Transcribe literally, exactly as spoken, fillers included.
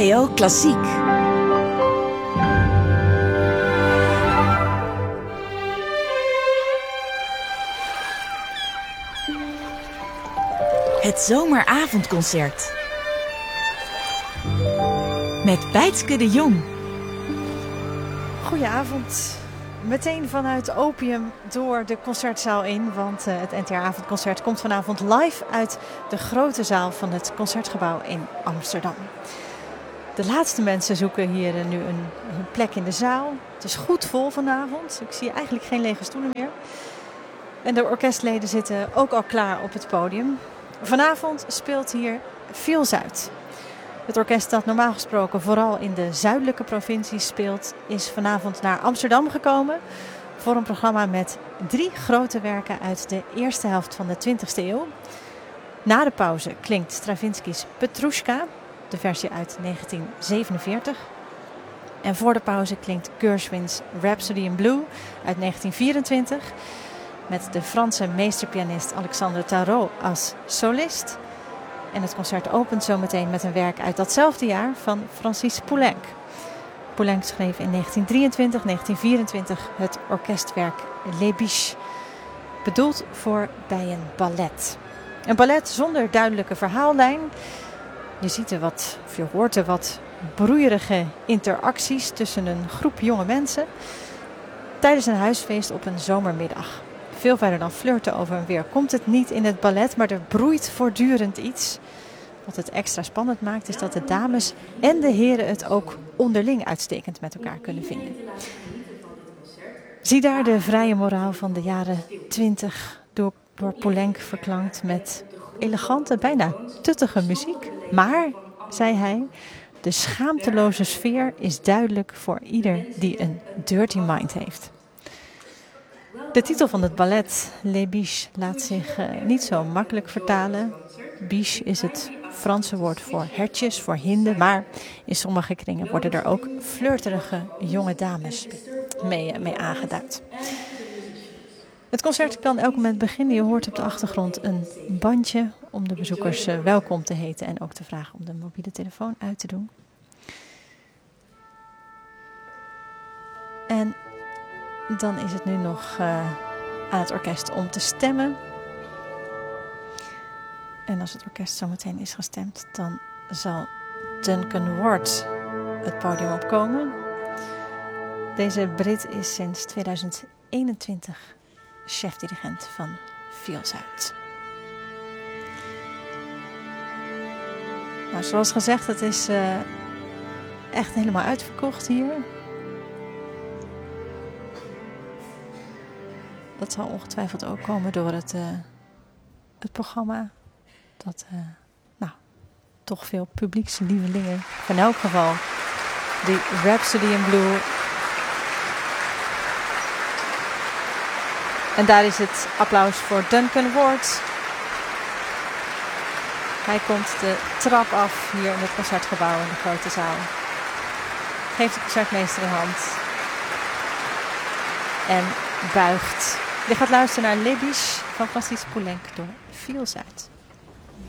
N P O Klassiek. Het zomeravondconcert. Met Bijtske de Jong. Goedenavond. Meteen vanuit Opium door de concertzaal in. Want uh, het N T R-avondconcert komt vanavond live uit de grote zaal van het Concertgebouw in Amsterdam. De laatste mensen zoeken hier uh, nu een, een plek in de zaal. Het is goed vol vanavond. Ik zie eigenlijk geen lege stoelen meer. En de orkestleden zitten ook al klaar op het podium. Vanavond speelt hier Feel Zuid. Het orkest dat normaal gesproken vooral in de zuidelijke provincies speelt, is vanavond naar Amsterdam gekomen voor een programma met drie grote werken uit de eerste helft van de twintigste eeuw. Na de pauze klinkt Stravinsky's Petrushka, de versie uit negentien zevenenveertig. En voor de pauze klinkt Gershwin's Rhapsody in Blue uit negentien vierentwintig. Met de Franse meesterpianist Alexandre Tarot als solist. En het concert opent zometeen met een werk uit datzelfde jaar van Francis Poulenc. Poulenc schreef in negentien drieëntwintig negentien vierentwintig het orkestwerk Les Biches. Bedoeld voor bij een ballet. Een ballet zonder duidelijke verhaallijn. Je ziet er wat, of je hoort er wat broeierige interacties tussen een groep jonge mensen tijdens een huisfeest op een zomermiddag. Veel verder dan flirten over een weer komt het niet in het ballet, maar er broeit voortdurend iets. Wat het extra spannend maakt is dat de dames en de heren het ook onderling uitstekend met elkaar kunnen vinden. Zie daar de vrije moraal van de jaren twintig door, door Poulenc verklankt met elegante, bijna tuttige muziek. Maar, zei hij, de schaamteloze sfeer is duidelijk voor ieder die een dirty mind heeft. De titel van het ballet, Les Biches, laat zich uh, niet zo makkelijk vertalen. Biche is het Franse woord voor hertjes, voor hinden. Maar in sommige kringen worden er ook flirterige jonge dames mee, mee aangeduid. Het concert kan elk moment beginnen. Je hoort op de achtergrond een bandje om de bezoekers uh, welkom te heten. En ook te vragen om de mobiele telefoon uit te doen. En dan is het nu nog uh, aan het orkest om te stemmen. En als het orkest zometeen is gestemd, dan zal Duncan Ward het podium opkomen. Deze Brit is sinds tweeduizend eenentwintig chefdirigent van Feel Zuid. Nou, zoals gezegd, het is uh, echt helemaal uitverkocht hier. Dat zal ongetwijfeld ook komen door het, uh, het programma. Dat uh, nou, toch veel publiekslievelingen, in elk geval die Rhapsody in Blue. En daar is het applaus voor Duncan Ward. Hij komt de trap af hier in het concertgebouw in de grote zaal. Geeft de concertmeester een hand. En buigt. Je gaat luisteren naar Les Biches van Francis Poulenc door Feel Zuid.